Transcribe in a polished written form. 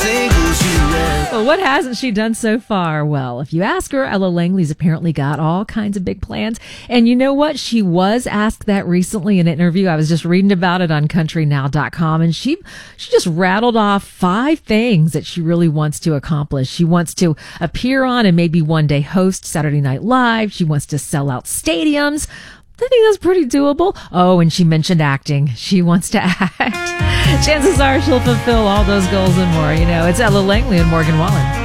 singles you read. Well, what hasn't she done so far? Well, if you ask her, Ella Langley's apparently got all kinds of big plans. And you know what? She was asked that recently in an interview. I was just reading about it on countrynow.com, and she just rattled off 5 things that she really wants to accomplish. She wants to appear on and maybe one day host Saturday Night Live. She wants to sell out stadiums. I think that's pretty doable. Oh, and she mentioned acting. She wants to act. Chances are she'll fulfill all those goals and more. You know, it's Ella Langley and Morgan Wallen.